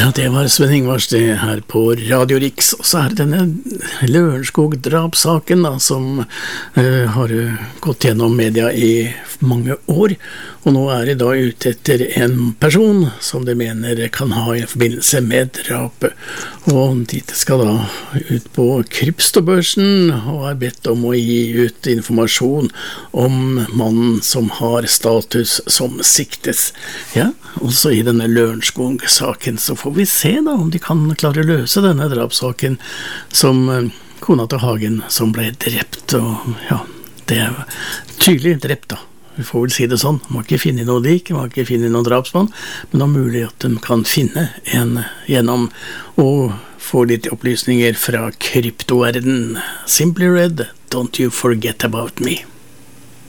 Ja, det var Sven Ingvars det her på Radio Riks, og så er det denne Lørenskog-drapssaken da, som har gått gjennom media i mange år, og nå er det da ute etter en person som de mener kan ha i forbindelse med drapet, og de skal da ut på Kryptobørsen og er bedt om å gi ut informasjon om mannen som har status som siktes. Ja, også i denne Lørenskog-saken så får vi se da om de kan klare å løse denne drapssaken som kona til Hagen som ble drept, og ja, det er tydelig drept da. Vi får vel si det sånn, man har ikke finnet noe lik, man har ikke finnet noen drapsmann, men det er mulig at de kan finne en gjennom og få litt opplysninger fra kryptoverdenen. Simply Red, Don't You Forget About Me.